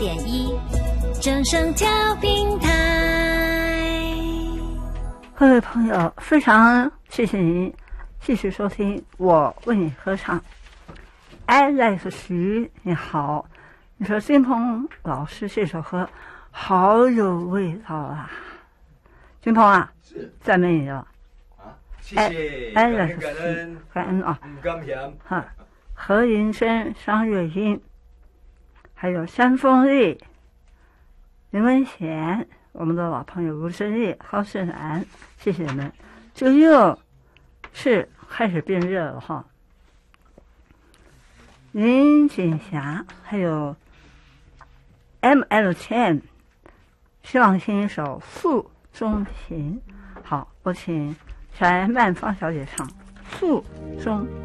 104.1正声调频台。 各位朋友，非常谢谢您继续收听我为你歌唱。Alex 徐，你好，你说金鹏老师这首歌好有味道啊！金鹏啊，赞美你了。 谢谢，感恩啊！ 感谢哈，何云生、张月英，还有山凤丽、林文贤，我们的老朋友吴志毅、高世南，谢谢你们。就又是开始变热了哈。林锦霞还有 ML 千，希望听一首《诉衷情》。好，我请小曼芳小姐唱《诉衷情》。